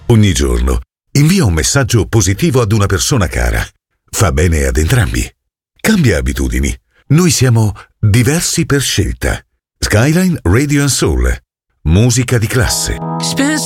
Ogni giorno invia un messaggio positivo ad una persona cara. Fa bene ad entrambi. Cambia abitudini. Noi siamo diversi per scelta. Skyline Radio and Soul. Musica di classe.